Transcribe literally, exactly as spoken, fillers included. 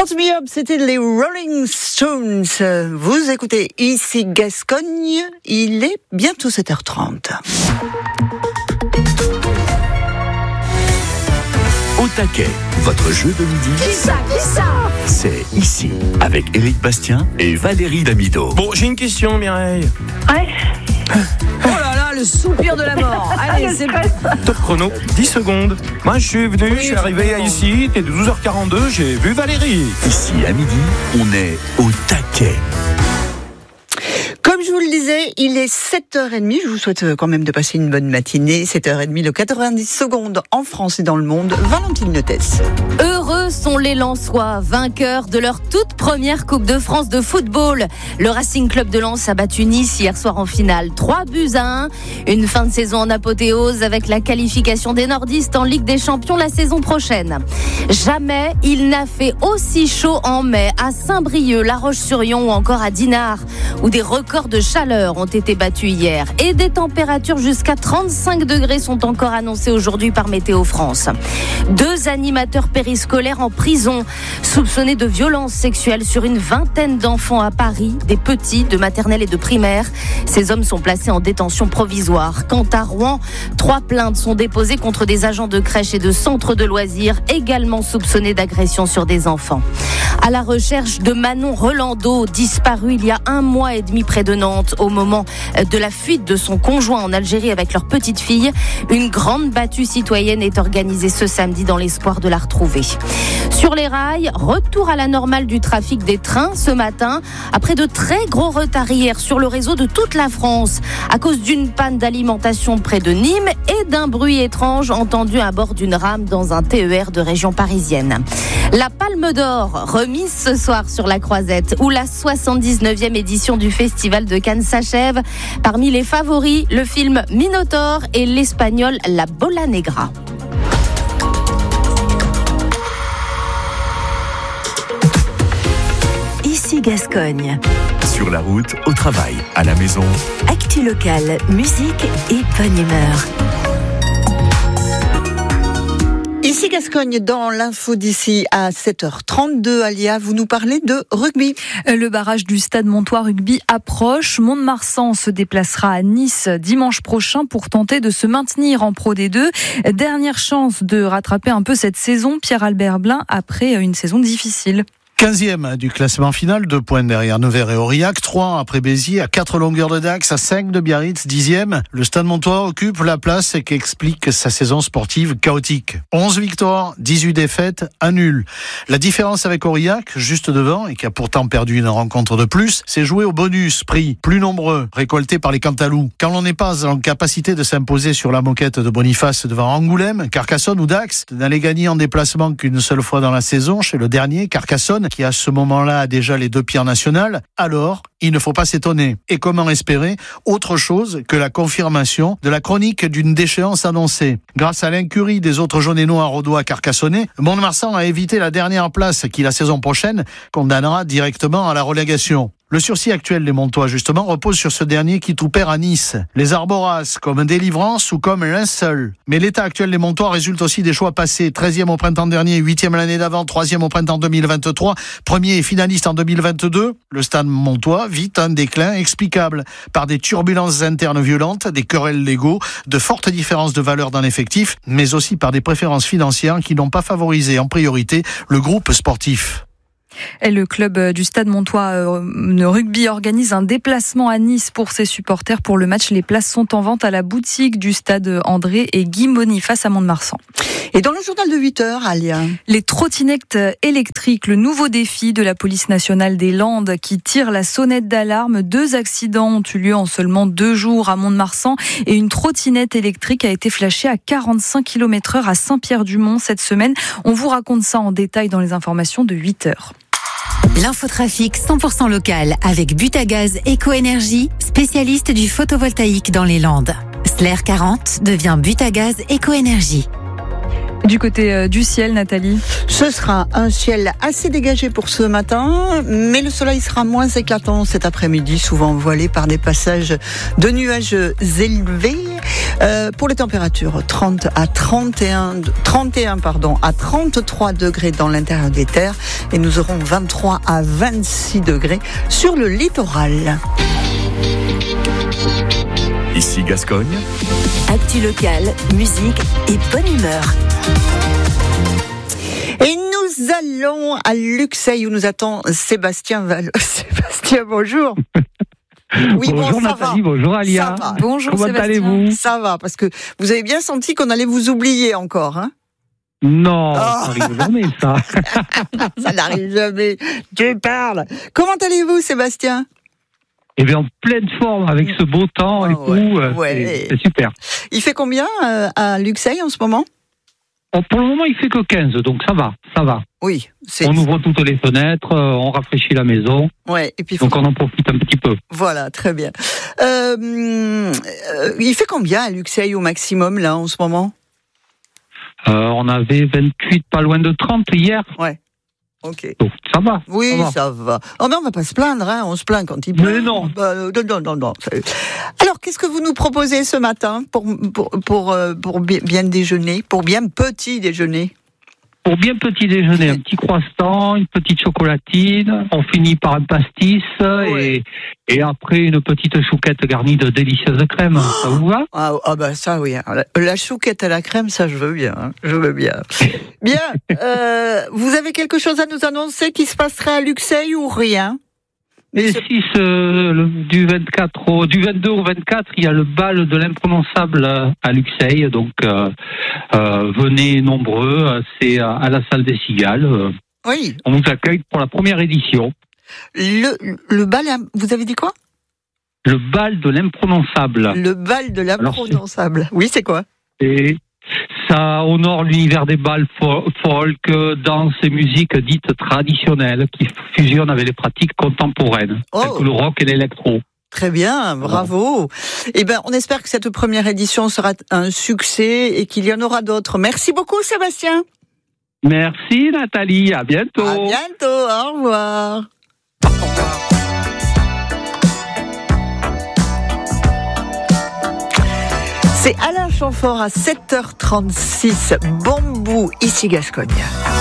Turn Me Up, c'était les Rolling Stones. Vous écoutez ici Gascogne, il est bientôt sept heures trente. Au taquet, votre jeu de midi. Qui ça, qui ça ? C'est ici, avec Éric Bastien et Valérie Damido. Bon, j'ai une question, Mireille. Ouais. Oh là là, le soupir de la mort. Allez, c'est Top chrono, dix secondes. Moi, je suis venu, Oui, je suis arrivé vraiment. ici, t'es de douze heures quarante-deux, j'ai vu Valérie. Ici, à midi, on est au taquet. Comme je vous le disais, il est sept heures trente. Je vous souhaite quand même de passer une bonne matinée. sept heures trente, le quatre-vingt-dix secondes en France et dans le monde. Valentine Notès. Heureux sont les Lensois, vainqueurs de leur toute première Coupe de France de football. Le Racing Club de Lens a battu Nice hier soir en finale, trois buts à un. Une fin de saison en apothéose avec la qualification des nordistes en Ligue des Champions la saison prochaine. Jamais il n'a fait aussi chaud en mai à Saint-Brieuc, La Roche-sur-Yon ou encore à Dinard, où des records de chaleur ont été battus hier. Et des températures jusqu'à trente-cinq degrés sont encore annoncées aujourd'hui par Météo France. Deux animateurs périscolaires en prison, soupçonnés de violences sexuelles sur une vingtaine d'enfants à Paris, des petits de maternelle et de primaire. Ces hommes sont placés en détention provisoire. Quant à Rouen, trois plaintes sont déposées contre des agents de crèche et de centres de loisirs, également soupçonnés d'agression sur des enfants. À la recherche de Manon Rolando, disparue il y a un mois et demi près de Nantes, au moment de la fuite de son conjoint en Algérie avec leur petite fille. Une grande battue citoyenne est organisée ce samedi dans l'espoir de la retrouver. Sur les rails, retour à la normale du trafic des trains ce matin, après de très gros retards hier sur le réseau de toute la France, à cause d'une panne d'alimentation près de Nîmes et d'un bruit étrange entendu à bord d'une rame dans un T E R de région parisienne. La Palme d'Or, remise ce soir sur la Croisette, où la soixante-dix-neuvième édition du Festival de Cannes s'achève. Parmi les favoris, le film Minotaure et l'espagnol La Bola Negra. Ici Gascogne. Sur la route, au travail, à la maison. Actu locale, musique et bonne humeur. Ici Gascogne, dans l'info d'ici à sept heures trente-deux, Alia, vous nous parlez de rugby. Le barrage du Stade Montois Rugby approche. Mont-de-Marsan se déplacera à Nice dimanche prochain pour tenter de se maintenir en Pro D deux. Dernière chance de rattraper un peu cette saison, Pierre-Albert Blin, après une saison difficile. quinzième du classement final, deux points derrière Nevers et Aurillac, trois après Béziers, à quatre longueurs de Dax, à cinq de Biarritz, dixième. Le Stade Montois occupe la place qui explique sa saison sportive chaotique. onze victoires, dix-huit défaites, un nul. La différence avec Aurillac, juste devant, et qui a pourtant perdu une rencontre de plus, c'est joué au bonus, prix plus nombreux, récoltés par les Cantalous. Quand l'on n'est pas en capacité de s'imposer sur la moquette de Boniface devant Angoulême, Carcassonne ou Dax, de n'aller gagner en déplacement qu'une seule fois dans la saison, chez le dernier, Carcassonne, qui à ce moment-là a déjà les deux pieds en national, alors il ne faut pas s'étonner. Et comment espérer autre chose que la confirmation de la chronique d'une déchéance annoncée? Grâce à l'incurie des autres jaunes et noirs audois carcassonnais, Mont-de-Marsan a évité la dernière place qui, la saison prochaine, condamnera directement à la relégation. Le sursis actuel des Montois, justement, repose sur ce dernier qui tout perd à Nice. Les Arboras, comme délivrance ou comme linceul. Mais l'état actuel des Montois résulte aussi des choix passés. treizième au printemps dernier, huitième l'année d'avant, troisième au printemps deux mille vingt-trois, premier et finaliste en deux mille vingt-deux. Le Stade Montois vit un déclin explicable par des turbulences internes violentes, des querelles légaux, de fortes différences de valeur dans l'effectif, mais aussi par des préférences financières qui n'ont pas favorisé en priorité le groupe sportif. Et le club du Stade Montois de rugby organise un déplacement à Nice pour ses supporters pour le match. Les places sont en vente à la boutique du stade André et Guy Boniface à Mont-de-Marsan. Et dans le journal de huit heures, Alia. Les trottinettes électriques, le nouveau défi de la police nationale des Landes qui tire la sonnette d'alarme. Deux accidents ont eu lieu en seulement deux jours à Mont-de-Marsan et une trottinette électrique a été flashée à quarante-cinq kilomètres heure à Saint-Pierre-du-Mont cette semaine. On vous raconte ça en détail dans les informations de huit heures. L'infotrafic cent pour cent local avec Butagaz Éco-Énergie, spécialiste du photovoltaïque dans les Landes. Slair quarante devient Butagaz Éco-Énergie. Du côté euh, du ciel, Nathalie? Ce sera un ciel assez dégagé pour ce matin, mais le soleil sera moins éclatant cet après-midi, souvent voilé par des passages de nuages élevés. Euh, pour les températures, trente à trente et un, trente et un pardon, à trente-trois degrés dans l'intérieur des terres, et nous aurons vingt-trois à vingt-six degrés sur le littoral. Ici Gascogne. Actu locale, musique et bonne humeur. Et nous allons à Luxeuil où nous attend Sébastien Val. Sébastien, bonjour. Oui, bonjour bon, Nathalie, va. Bonjour Alia. Bonjour Comment Sébastien. allez-vous? Ça va, parce que vous avez bien senti qu'on allait vous oublier encore, hein? Non, oh. Ça n'arrive jamais, ça. Ça n'arrive jamais. Tu parles. Comment allez-vous, Sébastien? Eh bien, en pleine forme, avec ce beau temps oh, et tout, ouais, ouais. C'est, c'est super. Il fait combien euh, à Luxeuil en ce moment? Oh, pour le moment, il fait que quinze, donc ça va, ça va. Oui. C'est... On ouvre toutes les fenêtres, on rafraîchit la maison. Ouais, et puis donc faut... on en profite un petit peu. Voilà, très bien. Euh, euh, il fait combien à Luxeuil au maximum, là, en ce moment? euh, On avait vingt-huit, pas loin de trente hier. Ouais. Ok. Donc ça va. Oui, ça va. Ça va. Oh, mais on va pas se plaindre, hein. On se plaint quand il pleut. Mais non. Bah, non, non, non. Alors, qu'est-ce que vous nous proposez ce matin pour pour pour, pour bien déjeuner, pour bien petit déjeuner? Pour bien petit déjeuner, un petit croissant, une petite chocolatine, on finit par un pastis ouais. et, et après une petite chouquette garnie de délicieuse crème. Oh ça vous va? Ah, ah bah ça oui, la, la chouquette à la crème, ça je veux bien, hein. Je veux bien. Bien, euh, vous avez quelque chose à nous annoncer qui se passerait à Luxeuil ou rien? Et si ce, le, du vingt-quatre au, du vingt-deux au vingt-quatre, il y a le bal de l'imprononçable à Luxeuil, donc euh, euh, venez nombreux, c'est à, à la salle des Cigales. Oui. On vous accueille pour la première édition. Le, le bal, vous avez dit quoi? Le bal de l'imprononçable. Le bal de l'imprononçable. Alors, c'est... Oui, c'est quoi? Et ça honore l'univers des bals folk, danse et musique dites traditionnelles qui fusionnent avec les pratiques contemporaines, oh. telles que le rock et l'électro. Très bien, bravo. Eh ben, on espère que cette première édition sera un succès et qu'il y en aura d'autres. Merci beaucoup, Sébastien. Merci, Nathalie. À bientôt. À bientôt. Au revoir. Au revoir. C'est Alain Chamfort à sept heures trente-six. Bambou, ici Gascogne.